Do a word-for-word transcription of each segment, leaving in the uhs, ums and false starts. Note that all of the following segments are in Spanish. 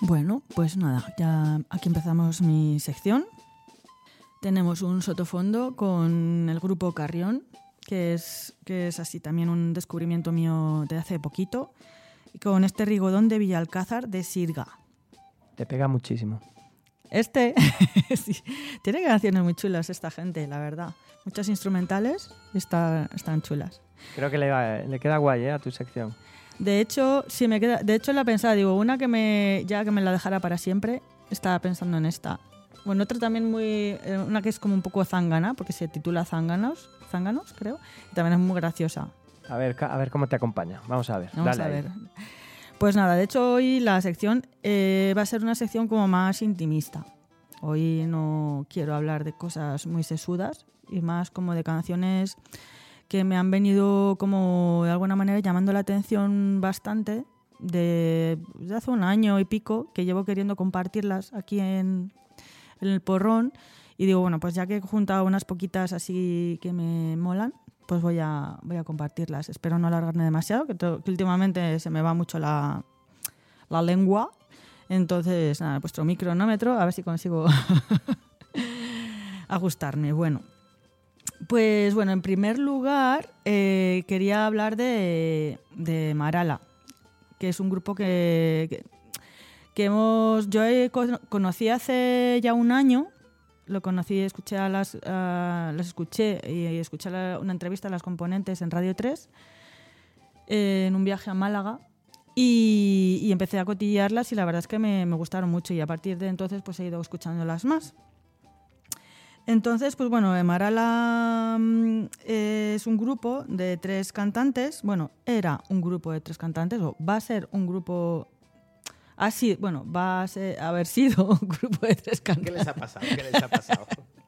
Bueno, pues nada, ya aquí empezamos mi sección. Tenemos un sotofondo con el grupo Carrión, que es, que es así también un descubrimiento mío de hace poquito, y con este Rigodón de Villalcázar de Sirga. Te pega muchísimo. Este sí, tiene canciones muy chulas esta gente, la verdad. Muchas instrumentales está, están chulas. Creo que le, va, le queda guay, ¿eh? A tu sección. De hecho, sí me queda. De hecho, la pensaba, digo, una que me ya que me la dejara para siempre, estaba pensando en esta. Bueno, otra también muy, una que es como un poco zángana, porque se titula Zánganos, Zánganos, creo, y también es muy graciosa. A ver, a ver cómo te acompaña. Vamos a ver. Vamos Dale a ver. ahí. Pues nada, de hecho hoy la sección eh, va a ser una sección como más intimista. Hoy no quiero hablar de cosas muy sesudas y más como de canciones que me han venido como de alguna manera llamando la atención bastante de, de hace un año y pico que llevo queriendo compartirlas aquí en, en el porrón y digo, bueno, pues ya que he juntado unas poquitas así que me molan, pues voy a, voy a compartirlas. Espero no alargarme demasiado, que, to, que últimamente se me va mucho la, la lengua. Entonces, nada, he puesto mi cronómetro, a ver si consigo ajustarme. Bueno, pues bueno, en primer lugar eh, quería hablar de, de Marala, que es un grupo que, que, que hemos, yo he, conocí hace ya un año. Lo conocí, escuché a las, uh, las escuché y escuché la, una entrevista a las componentes en Radio tres eh, en un viaje a Málaga y, y empecé a cotillearlas y la verdad es que me, me gustaron mucho y a partir de entonces pues he ido escuchándolas más. Entonces, pues bueno, Marala eh, es un grupo de tres cantantes, bueno, era un grupo de tres cantantes o va a ser un grupo... Ah, sí, bueno, va a, ser, a haber sido un grupo de tres cantantes. ¿Qué les ha pasado? ¿Qué les ha pasado?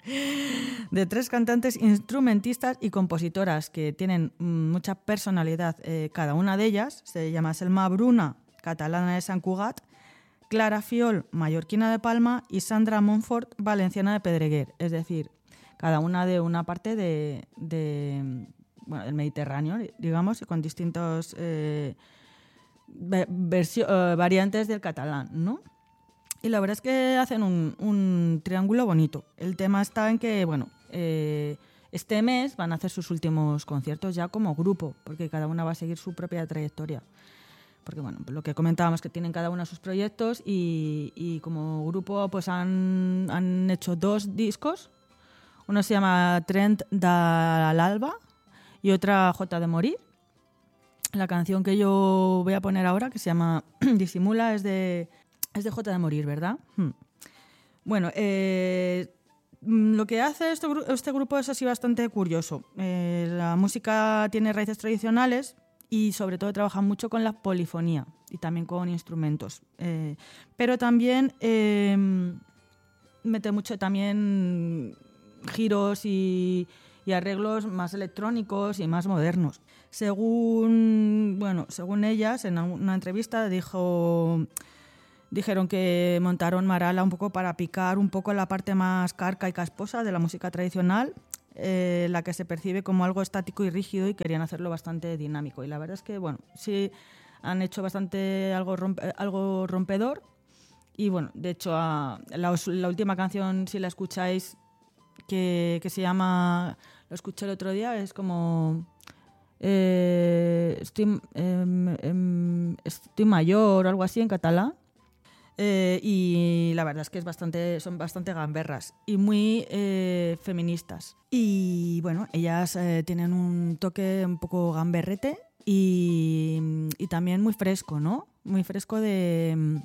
De tres cantantes, instrumentistas y compositoras que tienen mucha personalidad, eh, cada una de ellas. Se llama Selma Bruna, catalana de Sant Cugat, Clara Fiol, mallorquina de Palma, y Sandra Montfort, valenciana de Pedreguer. Es decir, cada una de una parte de, de bueno, del Mediterráneo, digamos, y con distintos... Eh, Versio, uh, variantes del catalán, ¿no? Y la verdad es que hacen un, un triángulo bonito. El tema está en que, bueno, eh, este mes van a hacer sus últimos conciertos ya como grupo, porque cada una va a seguir su propia trayectoria. Porque, bueno, lo que comentábamos, que tienen cada una sus proyectos y, y como grupo pues han, han hecho dos discos. Uno se llama Trent dal Alba y otra J de Morir. La canción que yo voy a poner ahora, que se llama Disimula, es de, es de J de Morir, ¿verdad? Hmm. Bueno, eh, lo que hace este, este grupo es así bastante curioso. Eh, la música tiene raíces tradicionales y sobre todo trabaja mucho con la polifonía y también con instrumentos. Eh, pero también eh, mete mucho también giros y... y arreglos más electrónicos y más modernos. Según, bueno, según ellas, en una entrevista dijo, dijeron que montaron Marala un poco para picar un poco la parte más carca y casposa de la música tradicional, eh, la que se percibe como algo estático y rígido, y querían hacerlo bastante dinámico. Y la verdad es que, bueno, sí han hecho bastante algo, rompe, algo rompedor. Y bueno, de hecho, a, la, la última canción, si la escucháis, que, que se llama... Lo escuché el otro día, es como... Eh, estoy, eh, eh, estoy mayor o algo así en catalán. Eh, y la verdad es que es bastante, son bastante gamberras y muy eh, feministas. Y bueno, ellas eh, tienen un toque un poco gamberrete y, y también muy fresco, ¿no? Muy fresco de...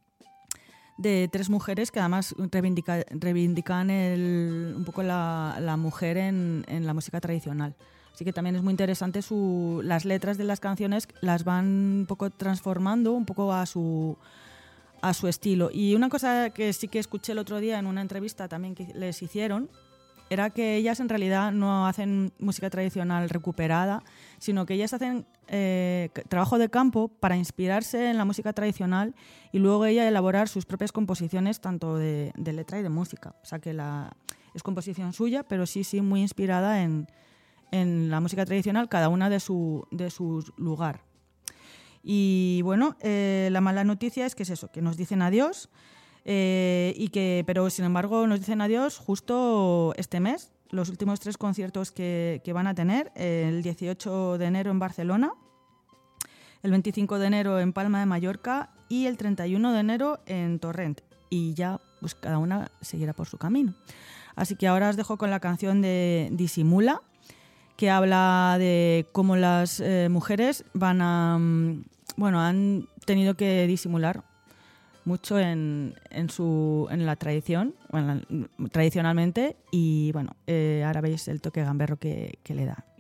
de tres mujeres que además reivindica, reivindican el, un poco la, la mujer en, en la música tradicional. Así que también es muy interesante su, las letras de las canciones, las van un poco transformando un poco a su, a su estilo. Y una cosa que sí que escuché el otro día en una entrevista también que les hicieron era que ellas en realidad no hacen música tradicional recuperada, sino que ellas hacen eh, trabajo de campo para inspirarse en la música tradicional y luego ella elaborar sus propias composiciones tanto de, de letra y de música. O sea que la, es composición suya, pero sí, sí, muy inspirada en, en la música tradicional, cada una de su, de su lugar. Y bueno, eh, la mala noticia es que es eso, que nos dicen adiós, eh, y que, pero sin embargo nos dicen adiós justo este mes, los últimos tres conciertos que, que van a tener, el dieciocho de enero en Barcelona, el veinticinco de enero en Palma de Mallorca y el treinta y uno de enero en Torrent. Y ya pues cada una seguirá por su camino. Así que ahora os dejo con la canción de Disimula, que habla de cómo las eh, mujeres van a, bueno, han tenido que disimular mucho en, en, su, en la tradición, bueno, tradicionalmente, y bueno, eh, ahora veis el toque gamberro que, que le da.